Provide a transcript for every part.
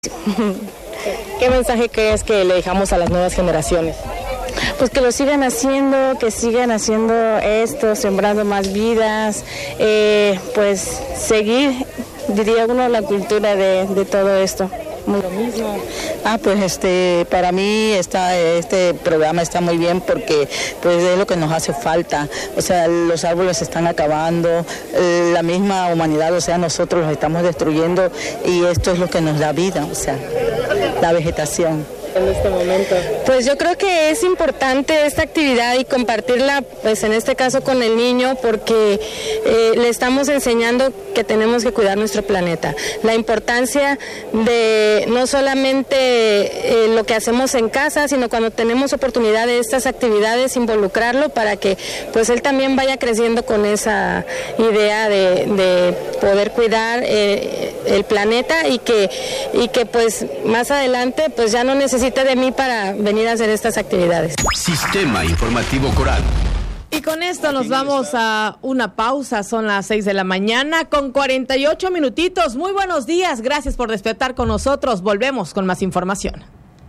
¿Qué mensaje crees que le dejamos a las nuevas generaciones? Pues que lo sigan haciendo, que sigan haciendo esto, sembrando más vidas, pues seguir, diría uno, la cultura de todo esto. Muy lo mismo. Pues para mí este programa está muy bien porque pues es lo que nos hace falta. O sea, los árboles se están acabando, la misma humanidad, o sea, nosotros los estamos destruyendo y esto es lo que nos da vida, o sea, la vegetación. En este momento. Pues yo creo que es importante esta actividad y compartirla, pues en este caso con el niño, porque le estamos enseñando que tenemos que cuidar nuestro planeta. La importancia de no solamente lo que hacemos en casa, sino cuando tenemos oportunidad de estas actividades, involucrarlo para que pues él también vaya creciendo con esa idea de poder cuidar el planeta y que pues más adelante pues ya no necesita de mí para venir a hacer estas actividades. Sistema Informativo Coral. Y con esto nos vamos a una pausa, son las 6 de la mañana con 48 minutitos. Muy buenos días, gracias por despertar con nosotros, volvemos con más información.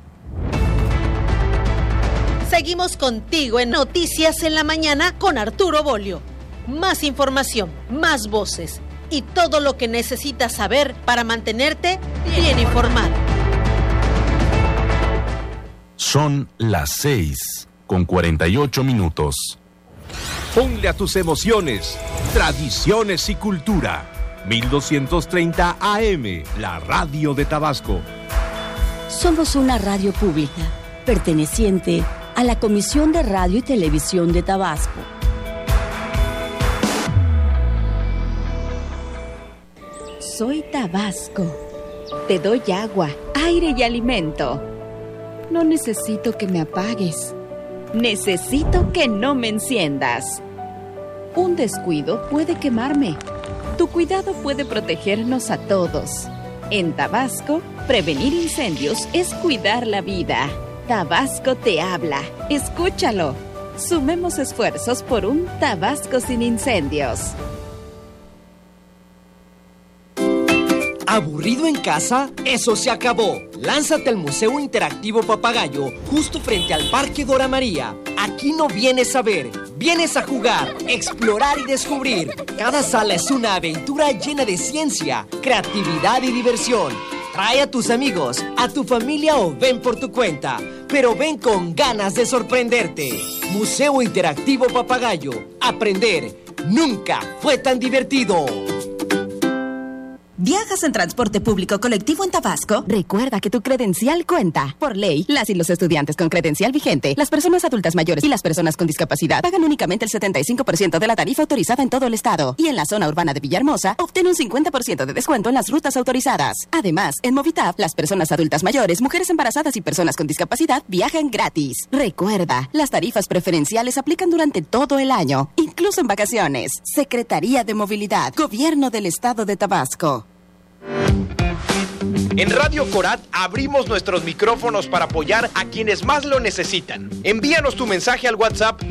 Seguimos contigo en Noticias en la Mañana con Arturo Bolio. Más información, más voces y todo lo que necesitas saber para mantenerte bien informado. Son las 6 con 48 minutos. Ponle a tus emociones, tradiciones y cultura. 1230 AM, la radio de Tabasco. Somos una radio pública, perteneciente a la Comisión de Radio y Televisión de Tabasco. Soy Tabasco. Te doy agua, aire y alimento. No necesito que me apagues. Necesito que no me enciendas. Un descuido puede quemarme. Tu cuidado puede protegernos a todos. En Tabasco, prevenir incendios es cuidar la vida. Tabasco te habla. Escúchalo. Sumemos esfuerzos por un Tabasco sin incendios. ¿Aburrido en casa? ¡Eso se acabó! Lánzate al Museo Interactivo Papagayo, justo frente al Parque Dora María. Aquí no vienes a ver, vienes a jugar, explorar y descubrir. Cada sala es una aventura llena de ciencia, creatividad y diversión. Trae a tus amigos, a tu familia o ven por tu cuenta, pero ven con ganas de sorprenderte. Museo Interactivo Papagayo. Aprender nunca fue tan divertido. ¿Viajas en transporte público colectivo en Tabasco? Recuerda que tu credencial cuenta. Por ley, las y los estudiantes con credencial vigente, las personas adultas mayores y las personas con discapacidad pagan únicamente el 75% de la tarifa autorizada en todo el estado. Y en la zona urbana de Villahermosa, obtén un 50% de descuento en las rutas autorizadas. Además, en Movitap, las personas adultas mayores, mujeres embarazadas y personas con discapacidad viajan gratis. Recuerda, las tarifas preferenciales aplican durante todo el año, incluso en vacaciones. Secretaría de Movilidad, Gobierno del Estado de Tabasco. En Radio Corat abrimos nuestros micrófonos para apoyar a quienes más lo necesitan. Envíanos tu mensaje al WhatsApp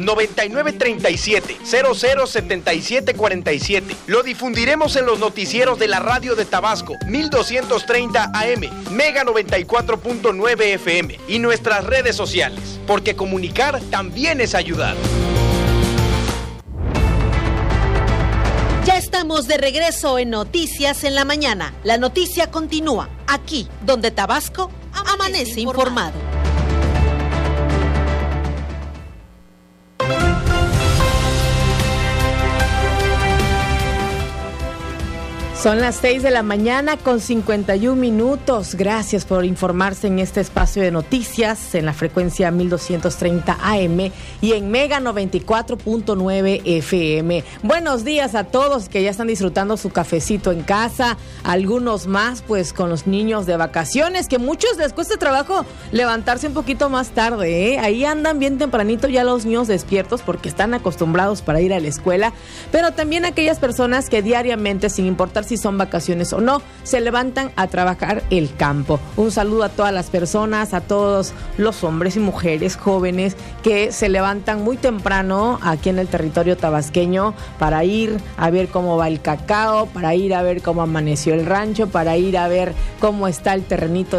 9937-007747. Lo difundiremos en los noticieros de la radio de Tabasco, 1230 AM, Mega 94.9 FM y nuestras redes sociales, porque comunicar también es ayudar. Ya estamos de regreso en Noticias en la Mañana. La noticia continúa aquí, donde Tabasco amanece informado. Son las 6 de la mañana con 51 minutos. Gracias por informarse en este espacio de noticias en la frecuencia 1230 AM y en Mega 94.9 FM. Buenos días a todos que ya están disfrutando su cafecito en casa, algunos más pues con los niños de vacaciones, que muchos les cuesta trabajo levantarse un poquito más tarde, ¿eh? Ahí andan bien tempranito ya los niños despiertos porque están acostumbrados para ir a la escuela, pero también aquellas personas que diariamente, sin importar si si son vacaciones o no, se levantan a trabajar el campo. Un saludo a todas las personas, a todos los hombres y mujeres jóvenes que se levantan muy temprano aquí en el territorio tabasqueño para ir a ver cómo va el cacao, para ir a ver cómo amaneció el rancho, para ir a ver cómo está el terrenito